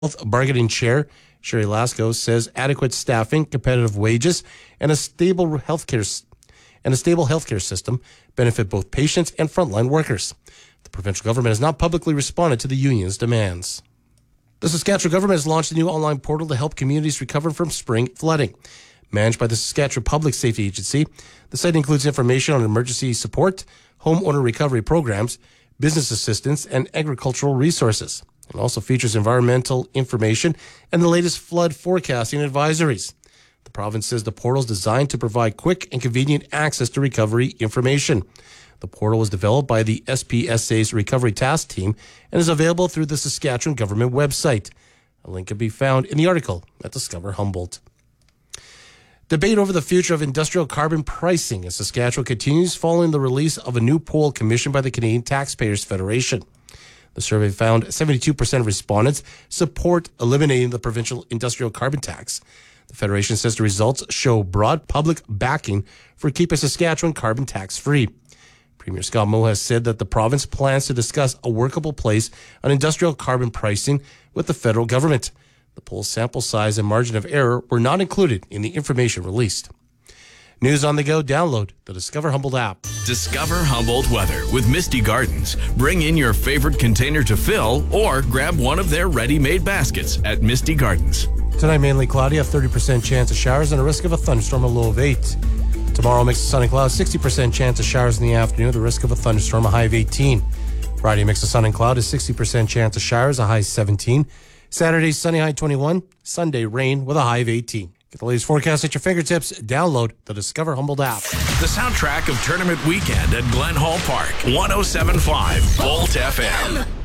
Bargaining Chair Sherry Lasco says adequate staffing, competitive wages, and a stable healthcare system benefit both patients and frontline workers. The provincial government has not publicly responded to the union's demands. The Saskatchewan government has launched a new online portal to help communities recover from spring flooding. Managed by the Saskatchewan Public Safety Agency, the site includes information on emergency support, homeowner recovery programs, business assistance, and agricultural resources. It also features environmental information and the latest flood forecasting advisories. The province says the portal is designed to provide quick and convenient access to recovery information. The portal was developed by the SPSA's Recovery Task Team and is available through the Saskatchewan government website. A link can be found in the article at Discover Humboldt. Debate over the future of industrial carbon pricing in Saskatchewan continues following the release of a new poll commissioned by the Canadian Taxpayers Federation. The survey found 72% of respondents support eliminating the provincial industrial carbon tax. The Federation says the results show broad public backing for keeping Saskatchewan carbon tax-free. Premier Scott Moe has said that the province plans to discuss a workable place on industrial carbon pricing with the federal government. The poll's sample size and margin of error were not included in the information released. News on the go, download the Discover Humboldt app. Discover Humboldt weather with Misty Gardens. Bring in your favorite container to fill or grab one of their ready-made baskets at Misty Gardens. Tonight, mainly cloudy, a 30% chance of showers and a risk of a thunderstorm, a low of 8. Tomorrow, mix of sun and cloud, 60% chance of showers in the afternoon, the risk of a thunderstorm, a high of 18. Friday, mix of sun and cloud, is 60% chance of showers, a high of 17. Saturday, sunny, high 21. Sunday, rain with a high of 18. Get the latest forecast at your fingertips. Download the Discover Humboldt app. The soundtrack of Tournament Weekend at Glen Hall Park. 107.5 Volt FM.